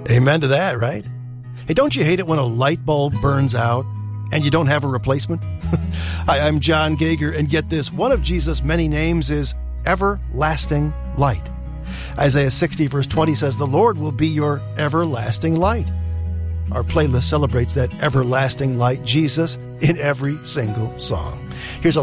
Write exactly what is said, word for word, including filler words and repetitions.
Amen to that, right? Hey, don't you hate it when a light bulb burns out and you don't have a replacement? Hi, I'm John Gager, and get this, one of Jesus' many names is Everlasting Light. Isaiah sixty verse twenty says, the Lord will be your everlasting light. Our playlist celebrates that everlasting light, Jesus, in every single song. Here's a